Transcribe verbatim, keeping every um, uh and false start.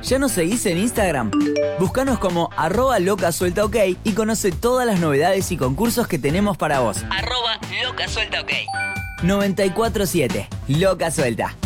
¿Ya nos seguís en Instagram? Búscanos como arroba loca suelta ok y conoce todas las novedades y concursos que tenemos para vos. Arroba loca suelta ok. noventa y cuatro siete, Loca Suelta.